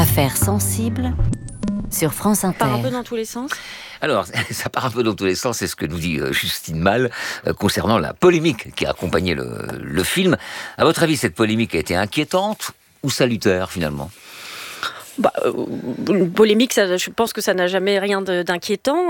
Affaires sensibles sur France Inter. Part un peu dans tous les sens. Alors, ça part un peu dans tous les sens, c'est ce que nous dit Justine Malle concernant la polémique qui a accompagné le film. À votre avis, cette polémique a été inquiétante ou salutaire finalement ? Une polémique, je pense que ça n'a jamais rien d'inquiétant.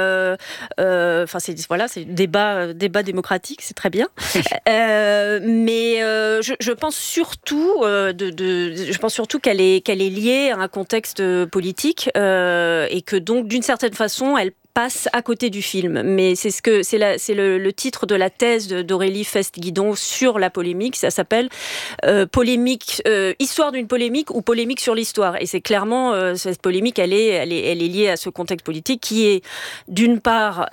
C'est débat démocratique, c'est très bien. Mais je pense surtout, qu'elle est liée à un contexte politique et que donc d'une certaine façon, elle passe à côté du film, mais c'est le titre de la thèse d'Aurélie Fest-Guidon sur la polémique. Ça s'appelle polémique, histoire d'une polémique ou polémique sur l'histoire. Et c'est clairement cette polémique, elle est liée à ce contexte politique qui est d'une part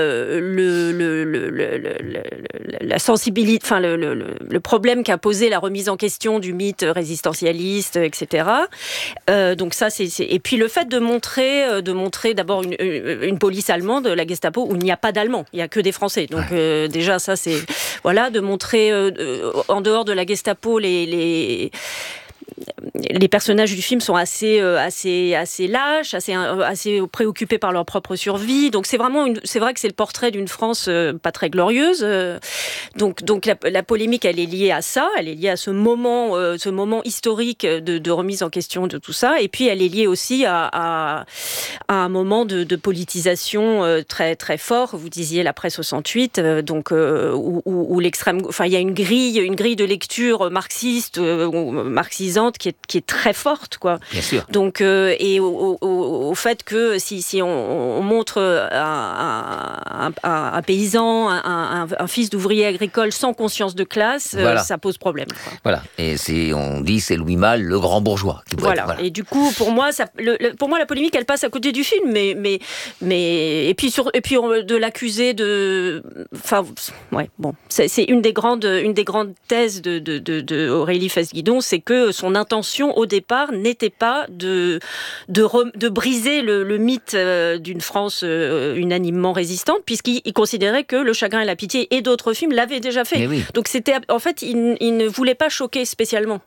la sensibilité, enfin le problème qu'a posé la remise en question du mythe résistentialiste, etc. Donc ça et puis le fait de montrer d'abord une police allemande, la Gestapo, où il n'y a pas d'Allemands, il n'y a que des Français. Donc déjà, ça c'est... Voilà, de montrer en dehors de la Gestapo les personnages du film sont assez lâches, assez préoccupés par leur propre survie. Donc c'est vrai que c'est le portrait d'une France pas très glorieuse. Donc la polémique, elle est liée à ça, elle est liée à ce moment historique de remise en question de tout ça. Et puis elle est liée aussi à un moment de politisation très très fort. Vous disiez la presse 68, où l'extrême, enfin il y a une grille de lecture marxiste ou marxisante qui est très forte, quoi. Bien sûr. Donc et au fait que si on montre un paysan, un fils d'ouvrier agricole sans conscience de classe, voilà. Ça pose problème, quoi. Voilà. Et on dit c'est Louis Malle, le grand bourgeois. Voilà. Et du coup, pour moi, la polémique, elle passe à côté du film, mais et puis de l'accuser de, enfin, ouais, bon, c'est une des grandes thèses de Aurélie Fest-Guidon, c'est que son intention au départ n'était pas de briser le mythe d'une France unanimement résistante, puisqu'il considérait que Le Chagrin et la Pitié et d'autres films l'avaient déjà fait. Oui. Donc c'était, en fait, il ne voulait pas choquer spécialement.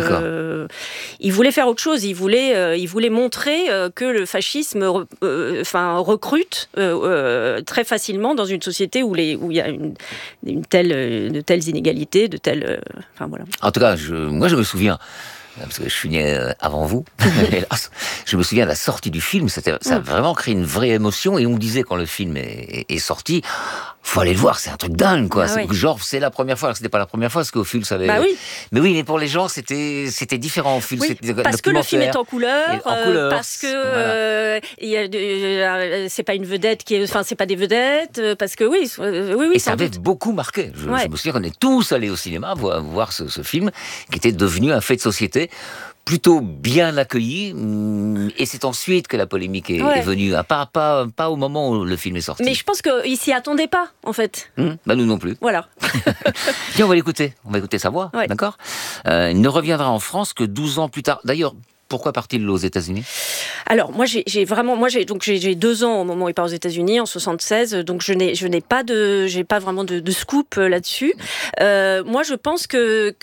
Il voulait faire autre chose. Il voulait montrer que le fascisme recrute très facilement dans une société où il y a de telles inégalités, voilà. En tout cas, moi je me souviens, parce que je suis né avant vous, hélas, je me souviens de la sortie du film, ça a vraiment créé une vraie émotion, et on me disait quand le film est sorti, faut aller le voir, c'est un truc dingue, quoi. Genre, c'est la première fois, alors c'était pas la première fois, parce qu'au film, ça avait... oui. Mais oui, mais pour les gens, c'était différent au film. Oui, parce que le film est en couleur, parce que c'est pas une vedette c'est pas des vedettes, parce que oui. Et ça avait beaucoup marqué. Je me souviens qu'on est tous allés au cinéma voir ce film, qui était devenu un fait de société, plutôt bien accueilli, et c'est ensuite que la polémique est venue, pas au moment où le film est sorti. Mais je pense qu'ils s'y attendaient pas, en fait. Nous non plus. Voilà. Tiens, on va l'écouter sa voix, d'accord ? Il ne reviendra en France que 12 ans plus tard. D'ailleurs, pourquoi part-il aux États-Unis ? Alors, j'ai 2 ans au moment où il part aux États-Unis, en 76, donc j'ai pas vraiment de scoop là-dessus. Moi, je pense qu'il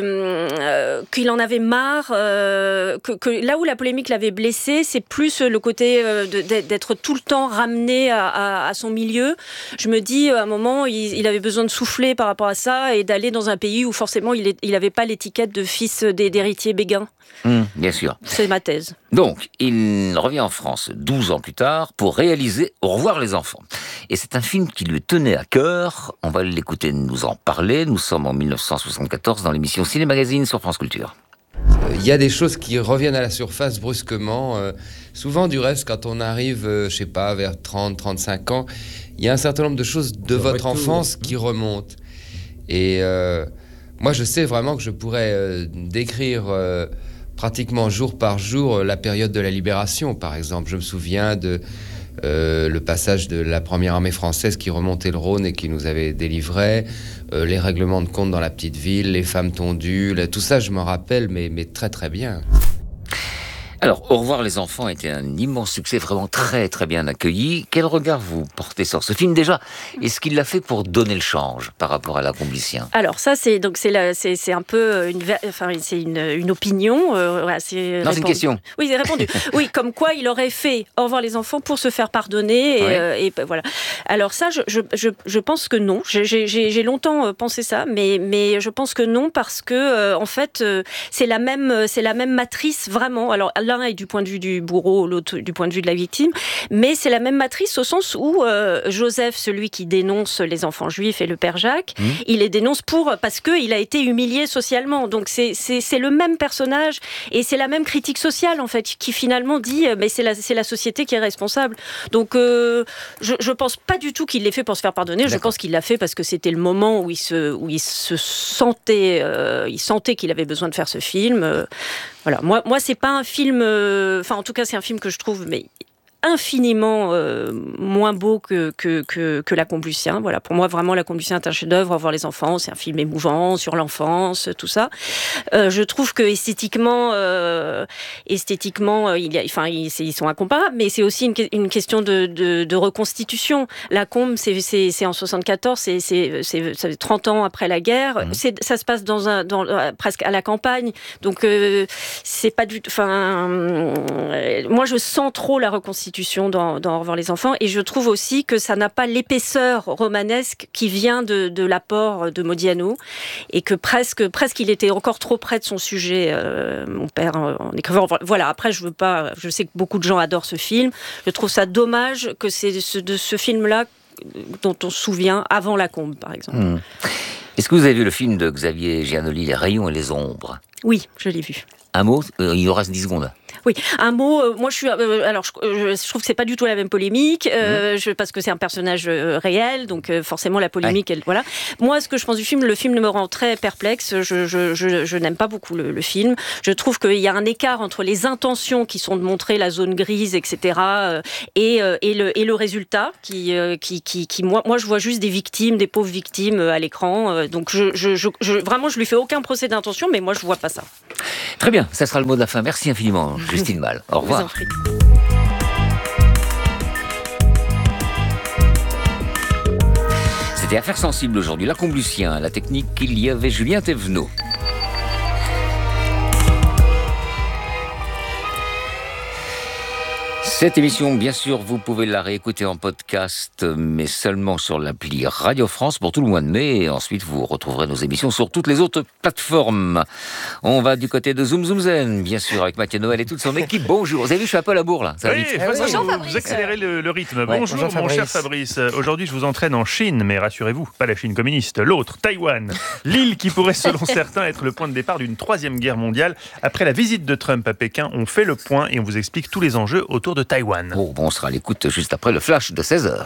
en avait marre, que là où la polémique l'avait blessé, c'est plus le côté d'être tout le temps ramené à son milieu. Je me dis, à un moment, il avait besoin de souffler par rapport à ça et d'aller dans un pays où forcément il n'avait pas l'étiquette de fils d'héritier béguin. Bien sûr. C'est ma thèse. Donc, il revient en France 12 ans plus tard pour réaliser Au revoir les enfants. Et c'est un film qui lui tenait à cœur. On va l'écouter nous en parler. Nous sommes en 1974 dans l'émission Ciné Magazine sur France Culture. Il y a des choses qui reviennent à la surface brusquement. Souvent, du reste, quand on arrive, vers 30, 35 ans, il y a un certain nombre de choses de votre enfance qui remontent. Et moi, je sais vraiment que je pourrais décrire... pratiquement jour par jour, la période de la Libération, par exemple. Je me souviens de le passage de la première armée française qui remontait le Rhône et qui nous avait délivrés, les règlements de compte dans la petite ville, les femmes tondues, tout ça, je m'en rappelle, mais très très bien. Alors, Au revoir les enfants a été un immense succès, vraiment très très bien accueilli. Quel regard vous portez sur ce film déjà? Est-ce qu'il l'a fait pour donner le change par rapport à La Complice? Alors ça, c'est un peu une opinion. C'est non, c'est une question. Oui, c'est répondu. Oui, comme quoi il aurait fait Au revoir les enfants pour se faire pardonner. Et voilà. Alors ça, je pense que non. J'ai longtemps pensé ça, mais je pense que non parce que en fait, c'est la même matrice vraiment. Alors l'un est du point de vue du bourreau, l'autre du point de vue de la victime, mais c'est la même matrice au sens où Joseph, celui qui dénonce les enfants juifs et le père Jacques, il les dénonce parce qu'il a été humilié socialement. Donc c'est le même personnage et c'est la même critique sociale en fait qui finalement dit mais c'est la société qui est responsable. Donc je pense pas du tout qu'il l'ait fait pour se faire pardonner. D'accord. Je pense qu'il l'a fait parce que c'était le moment où il se sentait qu'il avait besoin de faire ce film. Voilà. Moi c'est pas un film. En tout cas, c'est un film que je trouve infiniment moins beau que La Complice. Voilà, pour moi, vraiment, La Complice est un chef-d'œuvre. Au revoir les enfants, c'est un film émouvant sur l'enfance, tout ça. Je trouve que esthétiquement, ils sont incomparables, mais c'est aussi une question de reconstitution. La Combe, c'est en 74, c'est 30 ans après la guerre. Ça se passe presque à la campagne, donc c'est pas du tout. Moi, je sens trop la reconstitution dans Au revoir les enfants, et je trouve aussi que ça n'a pas l'épaisseur romanesque qui vient de l'apport de Modiano, et que presque il était encore trop près de son sujet, mon père, en écrivant. Voilà, après je sais que beaucoup de gens adorent ce film, je trouve ça dommage que c'est de ce film-là dont on se souvient avant La Combe, par exemple. Est-ce que vous avez vu le film de Xavier Giannoli, Les rayons et les ombres? Oui, je l'ai vu. Un mot, il nous reste 10 secondes. Oui, un mot. Moi, je trouve que c'est pas du tout la même polémique, parce que c'est un personnage réel, donc forcément la polémique, voilà. Moi, ce que je pense du film, le film me rend très perplexe. Je n'aime pas beaucoup le film. Je trouve qu'il y a un écart entre les intentions qui sont de montrer la zone grise, etc., et le résultat qui moi, je vois juste des victimes, des pauvres victimes à l'écran. Donc, vraiment, je lui fais aucun procès d'intention, mais moi, je vois pas ça. Très bien, ça sera le mot de la fin. Merci infiniment, Justine Malle. Au revoir. C'était Affaires sensibles aujourd'hui. La Combucien, la technique, il y avait Julien Thévenot. Cette émission, bien sûr, vous pouvez la réécouter en podcast, mais seulement sur l'appli Radio France pour tout le mois de mai. Et ensuite, vous retrouverez nos émissions sur toutes les autres plateformes. On va du côté de Zoom Zoom Zen, bien sûr, avec Mathieu Noël et toute son équipe. Bonjour. Vous avez vu, je suis un peu à la bourre, là. Ça oui, vous accélérez le rythme. Bonjour, mon cher Fabrice. Aujourd'hui, je vous entraîne en Chine, mais rassurez-vous, pas la Chine communiste, l'autre, Taïwan. L'île qui pourrait, selon certains, être le point de départ d'une 3e guerre mondiale. Après la visite de Trump à Pékin, on fait le point et on vous explique tous les enjeux autour de Taïwan. Bon, on sera à l'écoute juste après le flash de 16h.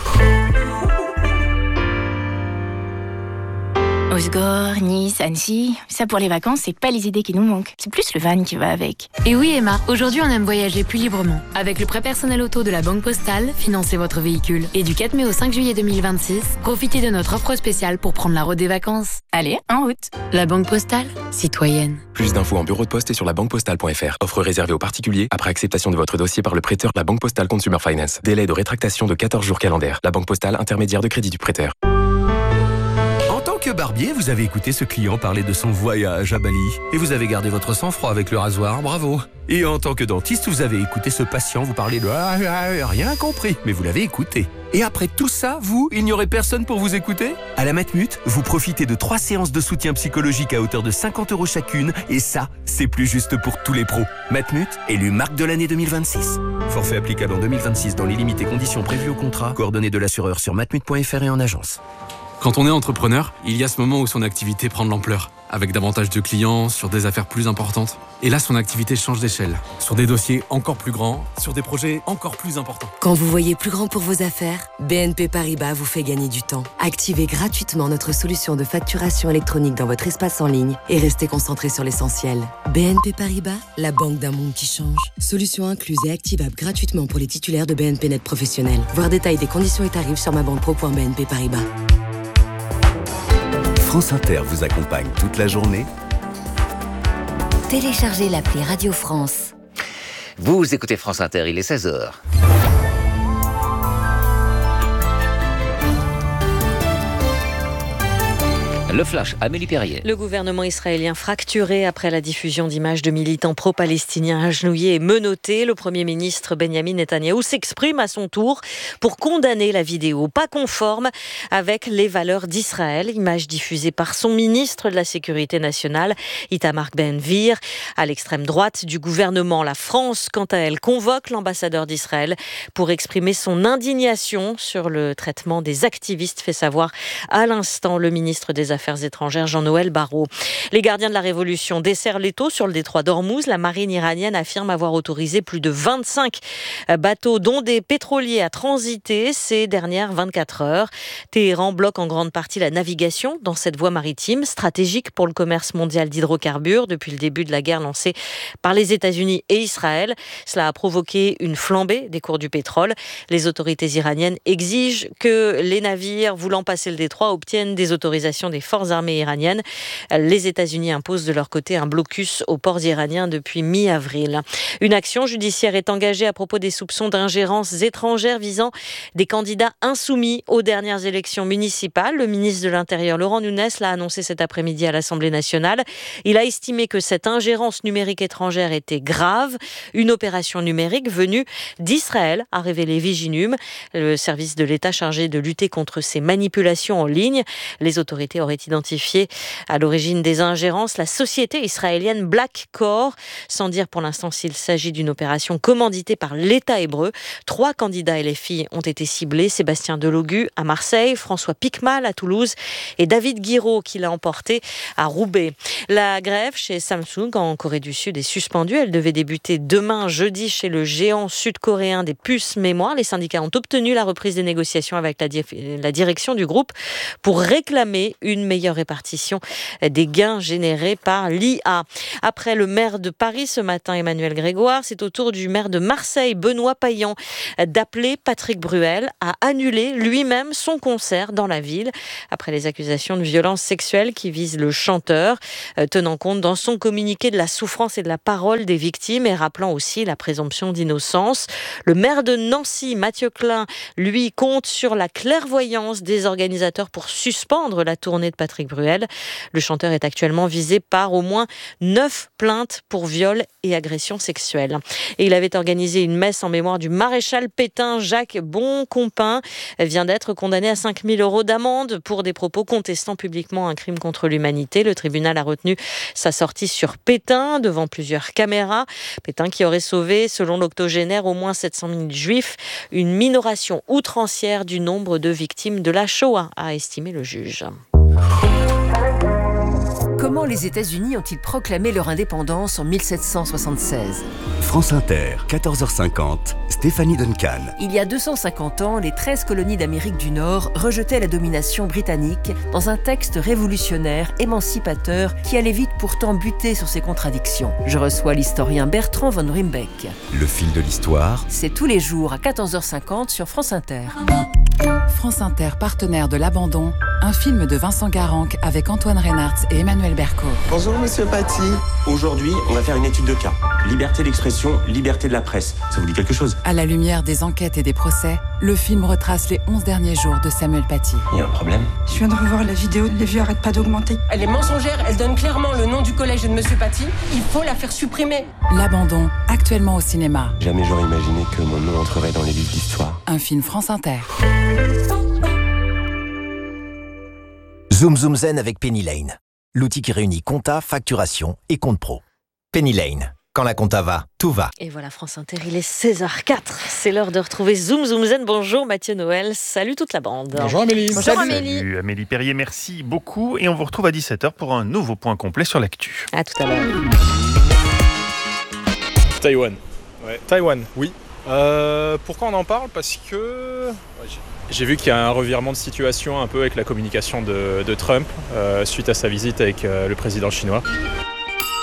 Osgore, Nice, Annecy, ça pour les vacances, c'est pas les idées qui nous manquent. C'est plus le van qui va avec. Et oui Emma, aujourd'hui on aime voyager plus librement. Avec le prêt personnel auto de la Banque Postale, financez votre véhicule. Et du 4 mai au 5 juillet 2026, profitez de notre offre spéciale pour prendre la route des vacances. Allez, en route. La Banque Postale, citoyenne. Plus d'infos en bureau de poste et sur labanquepostale.fr. Offre réservée aux particuliers après acceptation de votre dossier par le prêteur La Banque Postale Consumer Finance. Délai de rétractation de 14 jours calendaires. La Banque Postale, intermédiaire de crédit du prêteur. En tant que barbier, vous avez écouté ce client parler de son voyage à Bali. Et vous avez gardé votre sang-froid avec le rasoir, bravo. Et en tant que dentiste, vous avez écouté ce patient vous parler de rien compris, mais vous l'avez écouté. Et après tout ça, il n'y aurait personne pour vous écouter? À la Matmut, vous profitez de 3 séances de soutien psychologique à hauteur de 50 € chacune, et ça, c'est plus juste pour tous les pros. Matmut, élu marque de l'année 2026. Forfait applicable en 2026 dans les limites et conditions prévues au contrat. Coordonnées de l'assureur sur matmut.fr et en agence. Quand on est entrepreneur, il y a ce moment où son activité prend de l'ampleur, avec davantage de clients, sur des affaires plus importantes. Et là, son activité change d'échelle, sur des dossiers encore plus grands, sur des projets encore plus importants. Quand vous voyez plus grand pour vos affaires, BNP Paribas vous fait gagner du temps. Activez gratuitement notre solution de facturation électronique dans votre espace en ligne et restez concentré sur l'essentiel. BNP Paribas, la banque d'un monde qui change. Solution incluse et activable gratuitement pour les titulaires de BNP Net Professionnel. Voir détail des conditions et tarifs sur mabanpro.bnp Paribas. France Inter vous accompagne toute la journée. Téléchargez l'appli Radio France. Vous écoutez France Inter, il est 16h. Le Flash, Amélie Perrier. Le gouvernement israélien fracturé après la diffusion d'images de militants pro-palestiniens agenouillés et menottés. Le Premier ministre Benjamin Netanyahou s'exprime à son tour pour condamner la vidéo, pas conforme avec les valeurs d'Israël. Image diffusée par son ministre de la Sécurité nationale, Itamar Ben-Gvir. À l'extrême droite du gouvernement, la France, quant à elle, convoque l'ambassadeur d'Israël pour exprimer son indignation sur le traitement des activistes, fait savoir à l'instant le ministre des Affaires étrangères Jean-Noël Barrot. Les gardiens de la Révolution desserrent l'étau sur le détroit d'Ormuz. La marine iranienne affirme avoir autorisé plus de 25 bateaux, dont des pétroliers, à transiter ces dernières 24 heures. Téhéran bloque en grande partie la navigation dans cette voie maritime, stratégique pour le commerce mondial d'hydrocarbures depuis le début de la guerre lancée par les États-Unis et Israël. Cela a provoqué une flambée des cours du pétrole. Les autorités iraniennes exigent que les navires voulant passer le détroit obtiennent des autorisations des forces armées iraniennes. Les États-Unis imposent de leur côté un blocus aux ports iraniens depuis mi-avril. Une action judiciaire est engagée à propos des soupçons d'ingérence étrangère visant des candidats insoumis aux dernières élections municipales. Le ministre de l'Intérieur, Laurent Nunez, l'a annoncé cet après-midi à l'Assemblée nationale. Il a estimé que cette ingérence numérique étrangère était grave. Une opération numérique venue d'Israël, a révélé Viginum, le service de l'État chargé de lutter contre ces manipulations en ligne. Les autorités auraient identifié à l'origine des ingérences la société israélienne Black Core, sans dire pour l'instant s'il s'agit d'une opération commanditée par l'État hébreu. 3 candidats LFI ont été ciblés, Sébastien Delogu à Marseille, François Picmal à Toulouse et David Guiraud qui l'a emporté à Roubaix. La grève chez Samsung en Corée du Sud est suspendue. Elle devait débuter demain jeudi chez le géant sud-coréen des puces mémoire. Les syndicats ont obtenu la reprise des négociations avec la direction du groupe pour réclamer une meilleure répartition des gains générés par l'IA. Après le maire de Paris ce matin, Emmanuel Grégoire, c'est au tour du maire de Marseille, Benoît Payan, d'appeler Patrick Bruel à annuler lui-même son concert dans la ville après les accusations de violences sexuelles qui visent le chanteur, tenant compte dans son communiqué de la souffrance et de la parole des victimes et rappelant aussi la présomption d'innocence. Le maire de Nancy, Mathieu Klein, lui compte sur la clairvoyance des organisateurs pour suspendre la tournée de Patrick Bruel. Le chanteur est actuellement visé par au moins 9 plaintes pour viol et agression sexuelle. Et il avait organisé une messe en mémoire du maréchal Pétain. Jacques Boncompin vient d'être condamné à 5 000 € d'amende pour des propos contestant publiquement un crime contre l'humanité. Le tribunal a retenu sa sortie sur Pétain devant plusieurs caméras. Pétain qui aurait sauvé, selon l'octogénaire, au moins 700 000 juifs, une minoration outrancière du nombre de victimes de la Shoah, a estimé le juge. Comment les États-Unis ont-ils proclamé leur indépendance en 1776 ? France Inter, 14h50, Stéphanie Duncan. Il y a 250 ans, les 13 colonies d'Amérique du Nord rejetaient la domination britannique dans un texte révolutionnaire, émancipateur, qui allait vite pourtant buter sur ses contradictions. Je reçois l'historien Bertrand von Rimbeck. Le fil de l'histoire. C'est tous les jours à 14h50 sur France Inter. France Inter, partenaire de L'Abandon, un film de Vincent Garanc avec Antoine Reinhardt et Emmanuel Berco. Bonjour Monsieur Paty. Aujourd'hui, on va faire une étude de cas. Liberté d'expression, liberté de la presse. Ça vous dit quelque chose ? À la lumière des enquêtes et des procès, le film retrace les 11 derniers jours de Samuel Paty. Il y a un problème ? Je viens de revoir la vidéo, les vues arrêtent pas d'augmenter. Elle est mensongère, elle donne clairement le nom du collège et de Monsieur Paty. Il faut la faire supprimer. L'Abandon, actuellement au cinéma. Jamais j'aurais imaginé que mon nom entrerait dans les livres d'histoire. Un film France Inter. Zoom Zoom Zen avec Penny Lane. L'outil qui réunit compta, facturation et compte pro. Penny Lane. Quand la compta va, tout va. Et voilà France Inter, il est 16h04. C'est l'heure de retrouver Zoom Zoom Zen. Bonjour Mathieu Noël, salut toute la bande. Bonjour Amélie. Bonjour Amélie. Salut Amélie Perrier, merci beaucoup. Et on vous retrouve à 17h pour un nouveau point complet sur l'actu. À tout à l'heure. Taïwan. Ouais. Taïwan, oui. Pourquoi on en parle ? Parce que j'ai vu qu'il y a un revirement de situation un peu avec la communication de Trump suite à sa visite avec le président chinois.